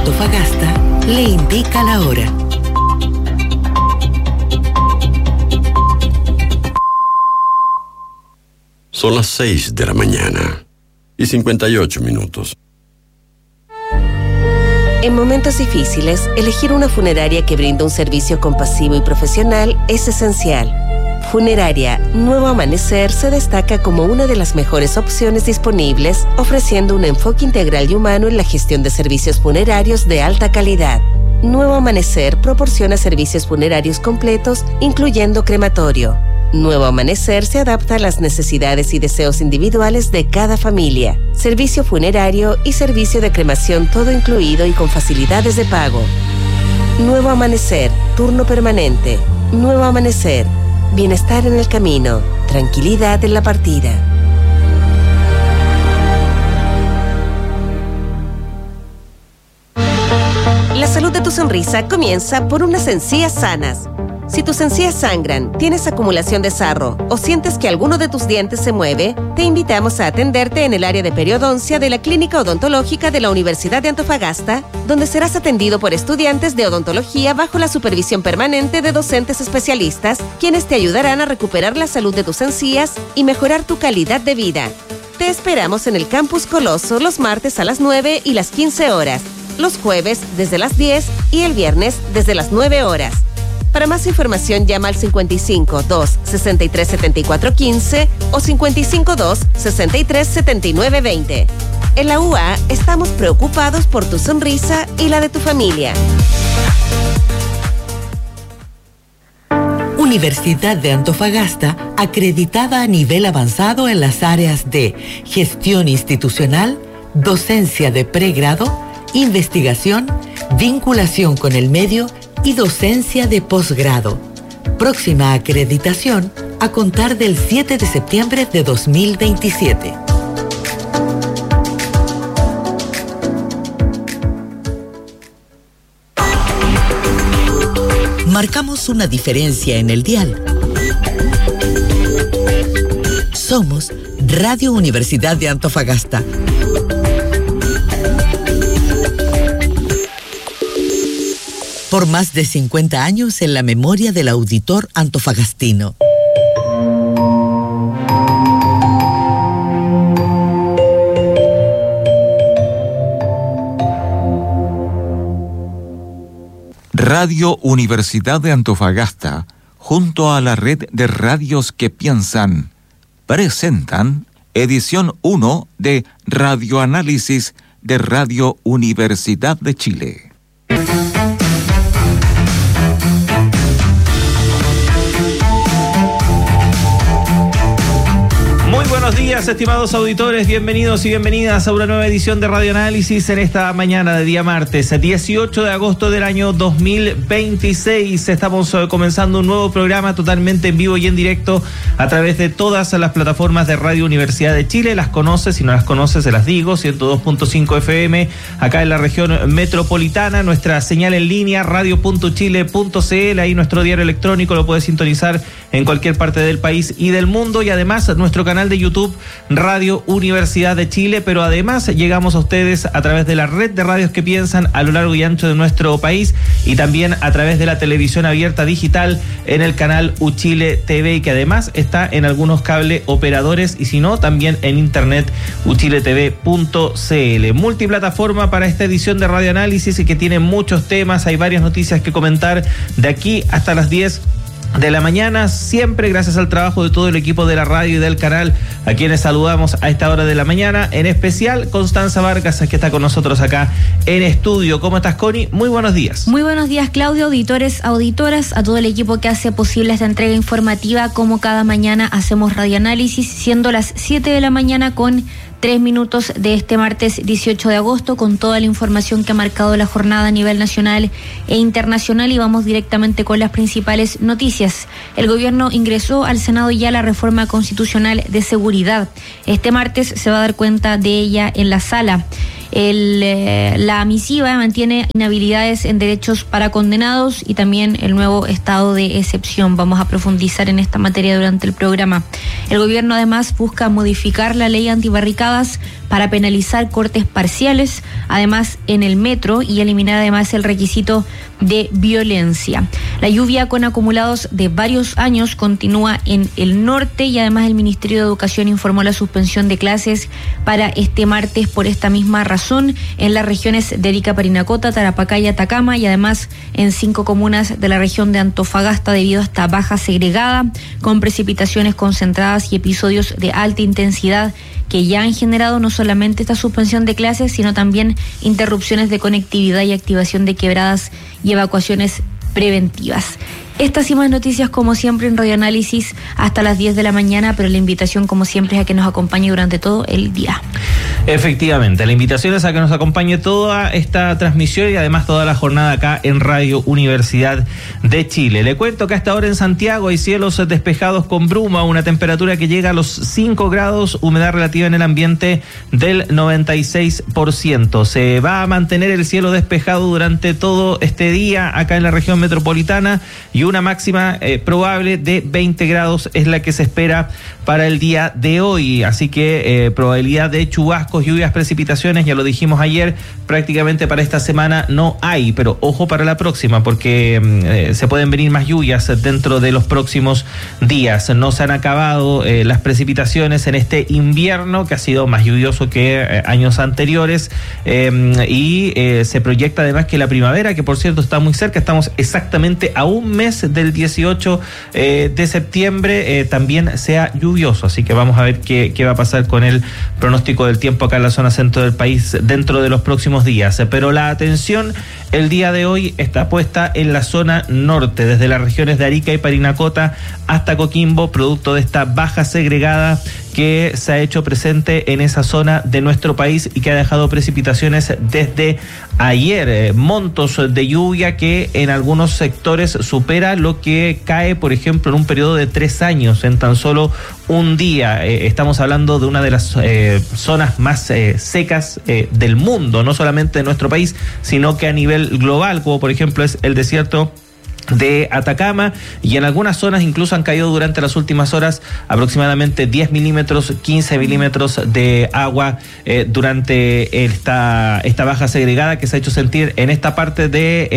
Antofagasta le indica la hora. Son las 6 de la mañana y 58 minutos. En momentos difíciles, elegir una funeraria que brinda un servicio compasivo y profesional es esencial. Funeraria Nuevo Amanecer se destaca como una de las mejores opciones disponibles, ofreciendo un enfoque integral y humano en la gestión de servicios funerarios de alta calidad. Nuevo Amanecer proporciona servicios funerarios completos, incluyendo crematorio. Nuevo Amanecer se adapta a las necesidades y deseos individuales de cada familia. Servicio funerario y servicio de cremación todo incluido y con facilidades de pago. Nuevo Amanecer, turno permanente. Nuevo Amanecer, bienestar en el camino, tranquilidad en la partida. La salud de tu sonrisa comienza por unas encías sanas. Si tus encías sangran, tienes acumulación de sarro o sientes que alguno de tus dientes se mueve, te invitamos a atenderte en el área de periodoncia de la Clínica Odontológica de la Universidad de Antofagasta, donde serás atendido por estudiantes de odontología bajo la supervisión permanente de docentes especialistas, quienes te ayudarán a recuperar la salud de tus encías y mejorar tu calidad de vida. Te esperamos en el Campus Coloso los martes a las 9 y las 15 horas, los jueves desde las 10 y el viernes desde las 9 horas. Para más información llama al 55 2 63 74 15 o 55 2 63 79 20. En la UA estamos preocupados por tu sonrisa y la de tu familia. Universidad de Antofagasta, acreditada a nivel avanzado en las áreas de gestión institucional, docencia de pregrado, investigación, vinculación con el medio y docencia de posgrado. Próxima acreditación a contar del 7 de septiembre de 2027. Marcamos una diferencia en el dial. Somos Radio Universidad de Antofagasta. Por más de 50 años en la memoria del auditor antofagastino. Radio Universidad de Antofagasta, junto a la red de radios que piensan, presentan edición 1 de Radioanálisis de Radio Universidad de Chile. Buenos días, estimados auditores, bienvenidos y bienvenidas a una nueva edición de Radioanálisis en esta mañana de día martes, 18 de agosto del año 2026. Estamos comenzando un nuevo programa totalmente en vivo y en directo a través de todas las plataformas de Radio Universidad de Chile. Las conoces, si no las conoces se las digo, 102.5 FM acá en la región metropolitana, nuestra señal en línea radio.chile.cl, ahí nuestro diario electrónico lo puedes sintonizar en cualquier parte del país y del mundo, y además nuestro canal de YouTube Radio Universidad de Chile, pero además llegamos a ustedes a través de la red de radios que piensan a lo largo y ancho de nuestro país, y también a través de la televisión abierta digital en el canal Uchile TV, que además está en algunos cable operadores, y si no, también en internet uchiletv.cl. Multiplataforma para esta edición de Radioanálisis y que tiene muchos temas, hay varias noticias que comentar de aquí hasta las 10 de la mañana, siempre gracias al trabajo de todo el equipo de la radio y del canal, a quienes saludamos a esta hora de la mañana, en especial Constanza Vargas, que está con nosotros acá en estudio. ¿Cómo estás, Connie? Muy buenos días. Muy buenos días, Claudio, auditores, auditoras, a todo el equipo que hace posible esta entrega informativa. Como cada mañana hacemos Radioanálisis, siendo las 7 de la mañana con 3 minutos de este martes 18 de agosto, con toda la información que ha marcado la jornada a nivel nacional e internacional, y vamos directamente con las principales noticias. El gobierno ingresó al Senado ya la reforma constitucional de seguridad. Este martes se va a dar cuenta de ella en la sala. La misiva mantiene inhabilidades en derechos para condenados y también el nuevo estado de excepción. Vamos a profundizar en esta materia durante el programa. El gobierno además busca modificar la ley antibarricadas para penalizar cortes parciales, además en el metro, y eliminar además el requisito de violencia. La lluvia con acumulados de varios años continúa en el norte y además el Ministerio de Educación informó la suspensión de clases para este martes por esta misma razón en las regiones de Arica, Parinacota, Tarapacá y Atacama, y además en 5 comunas de la región de Antofagasta debido a esta baja segregada con precipitaciones concentradas y episodios de alta intensidad que ya han generado no solamente esta suspensión de clases, sino también interrupciones de conectividad y activación de quebradas y evacuaciones preventivas. Estas y más noticias, como siempre, en Radioanálisis hasta las 10 de la mañana, pero la invitación, como siempre, es a que nos acompañe durante todo el día. Efectivamente, la invitación es a que nos acompañe toda esta transmisión y además toda la jornada acá en Radio Universidad de Chile. Le cuento que hasta ahora en Santiago hay cielos despejados con bruma, una temperatura que llega a los 5 grados, humedad relativa en el ambiente del 96%. Se va a mantener el cielo despejado durante todo este día acá en la región metropolitana y una máxima probable de 20 grados es la que se espera para el día de hoy. Así que probabilidad de chubascos, lluvias, precipitaciones, ya lo dijimos ayer, prácticamente para esta semana no hay, pero ojo para la próxima porque se pueden venir más lluvias dentro de los próximos días. No se han acabado las precipitaciones en este invierno que ha sido más lluvioso que años anteriores y se proyecta además que la primavera, que por cierto está muy cerca, estamos exactamente a un mes del 18 de septiembre, también sea lluvioso, así que vamos a ver qué va a pasar con el pronóstico del tiempo acá en la zona centro del país dentro de los próximos días. Pero la atención el día de hoy está puesta en la zona norte, desde las regiones de Arica y Parinacota hasta Coquimbo, producto de esta baja segregada que se ha hecho presente en esa zona de nuestro país y que ha dejado precipitaciones desde ayer, montos de lluvia que en algunos sectores supera lo que cae, por ejemplo, en un periodo de 3 años, en tan solo un día. Estamos hablando de una de las zonas más secas del mundo, no solamente de nuestro país, sino que a nivel global, como por ejemplo es el desierto de Atacama, y en algunas zonas incluso han caído durante las últimas horas aproximadamente 10 milímetros, 15 milímetros de agua durante esta baja segregada que se ha hecho sentir en esta parte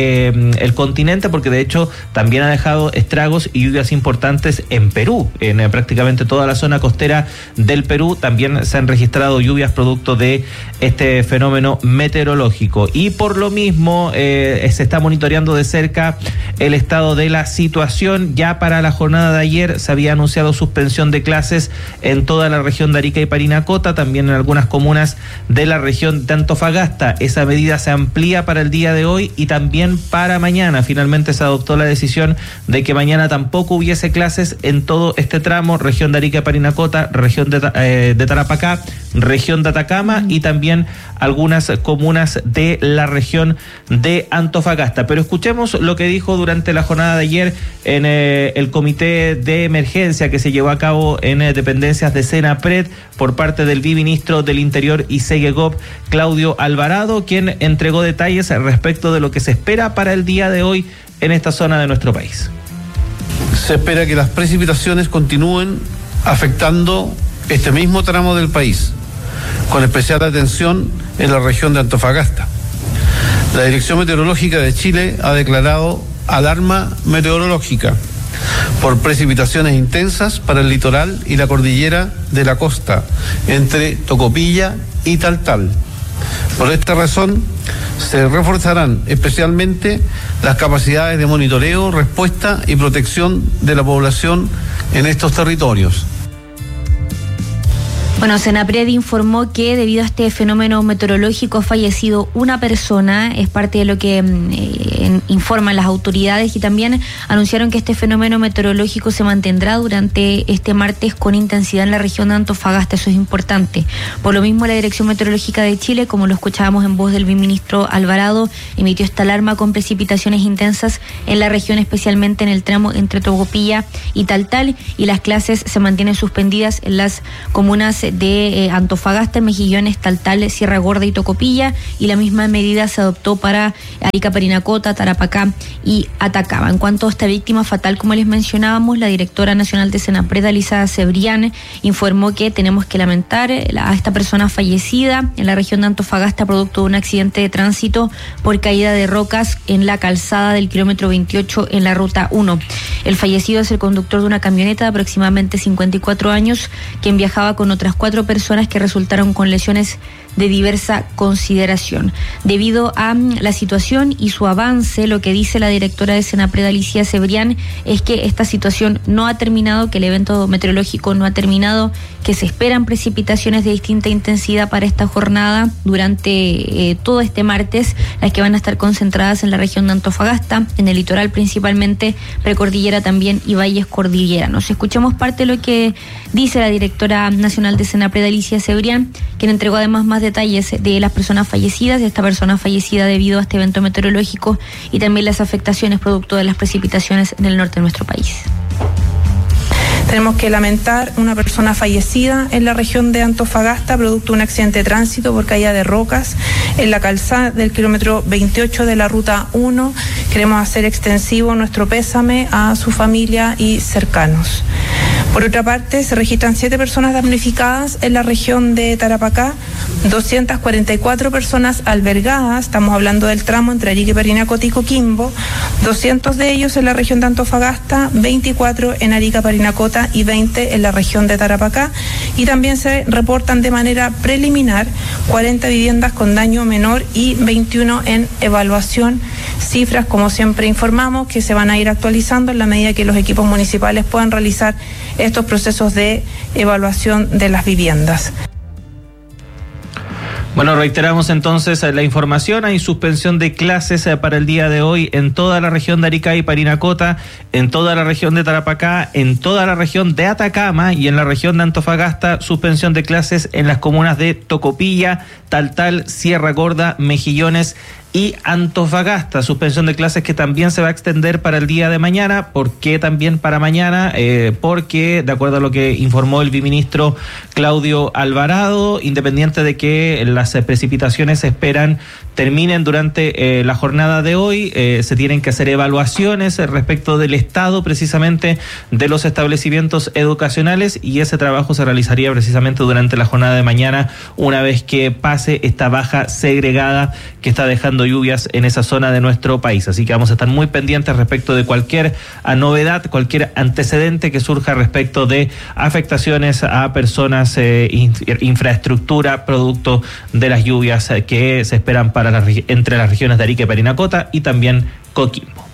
de el continente, porque de hecho también ha dejado estragos y lluvias importantes en Perú, en prácticamente toda la zona costera del Perú también se han registrado lluvias producto de este fenómeno meteorológico, y por lo mismo se está monitoreando de cerca el estado de la situación. Ya para la jornada de ayer se había anunciado suspensión de clases en toda la región de Arica y Parinacota, también en algunas comunas de la región de Antofagasta. Esa medida se amplía para el día de hoy y también para mañana. Finalmente se adoptó la decisión de que mañana tampoco hubiese clases en todo este tramo, región de Arica y Parinacota, región de Tarapacá, región de Atacama y también algunas comunas de la región de Antofagasta. Pero escuchemos lo que dijo durante la jornada de ayer en el comité de emergencia que se llevó a cabo en dependencias de Senapred por parte del viceministro del Interior y Segegov, Claudio Alvarado, quien entregó detalles respecto de lo que se espera para el día de hoy en esta zona de nuestro país. Se espera que las precipitaciones continúen afectando este mismo tramo del país, con especial atención en la región de Antofagasta. La Dirección Meteorológica de Chile ha declarado alarma meteorológica por precipitaciones intensas para el litoral y la cordillera de la costa, entre Tocopilla y Taltal. Por esta razón, se reforzarán especialmente las capacidades de monitoreo, respuesta y protección de la población en estos territorios. Bueno, Senapred informó que debido a este fenómeno meteorológico ha fallecido una persona, es parte de lo que informan las autoridades, y también anunciaron que este fenómeno meteorológico se mantendrá durante este martes con intensidad en la región de Antofagasta. Eso es importante. Por lo mismo, la Dirección Meteorológica de Chile, como lo escuchábamos en voz del viceministro Alvarado, emitió esta alarma con precipitaciones intensas en la región, especialmente en el tramo entre Tocopilla y Taltal, y las clases se mantienen suspendidas en las comunas de Antofagasta, Mejillones, Taltal, Sierra Gorda y Tocopilla, y la misma medida se adoptó para Arica, Parinacota, Tarapacá y Atacama. En cuanto a esta víctima fatal, como les mencionábamos, la directora nacional de Senapred, Alisa Cebrián, informó que tenemos que lamentar a esta persona fallecida en la región de Antofagasta producto de un accidente de tránsito por caída de rocas en la calzada del kilómetro 28 en la ruta 1. El fallecido es el conductor de una camioneta de aproximadamente 54 años, quien viajaba con otras 4 personas que resultaron con lesiones de diversa consideración. Debido a la situación y su avance, lo que dice la directora de Senapred, Alicia Cebrián, es que esta situación no ha terminado, que el evento meteorológico no ha terminado, que se esperan precipitaciones de distinta intensidad para esta jornada durante todo este martes, las que van a estar concentradas en la región de Antofagasta, en el litoral principalmente, precordillera también y valles cordilleranos. Escuchamos parte de lo que dice la directora nacional de Senapred, Alicia Cebrián, quien entregó además más detalles de las personas fallecidas, de esta persona fallecida debido a este evento meteorológico y también las afectaciones producto de las precipitaciones en el norte de nuestro país. Tenemos que lamentar una persona fallecida en la región de Antofagasta producto de un accidente de tránsito por caída de rocas en la calzada del kilómetro 28 de la ruta 1. Queremos hacer extensivo nuestro pésame a su familia y cercanos. Por otra parte, se registran 7 personas damnificadas en la región de Tarapacá, 244 personas albergadas, estamos hablando del tramo entre Arica, Parinacota y Coquimbo, 200 de ellos en la región de Antofagasta, 24 en Arica, Parinacota y 20 en la región de Tarapacá, y también se reportan de manera preliminar 40 viviendas con daño menor y 21 en evaluación, cifras como siempre informamos que se van a ir actualizando en la medida que los equipos municipales puedan realizar estos procesos de evaluación de las viviendas. Bueno, reiteramos entonces la información. Hay suspensión de clases para el día de hoy en toda la región de Arica y Parinacota, en toda la región de Tarapacá, en toda la región de Atacama y en la región de Antofagasta. Suspensión de clases en las comunas de Tocopilla, Taltal, Sierra Gorda, Mejillones y Antofagasta. Suspensión de clases que también se va a extender para el día de mañana. ¿Por qué también para mañana? Porque, de acuerdo a lo que informó el viceministro Claudio Alvarado, independiente de que las precipitaciones se esperan terminen durante la jornada de hoy, se tienen que hacer evaluaciones respecto del estado precisamente de los establecimientos educacionales, y ese trabajo se realizaría precisamente durante la jornada de mañana, una vez que pase esta baja segregada que está dejando lluvias en esa zona de nuestro país. Así que vamos a estar muy pendientes respecto de cualquier novedad, cualquier antecedente que surja respecto de afectaciones a personas, infraestructura, producto de las lluvias que se esperan para entre las regiones de Arica y Parinacota y también Coquimbo.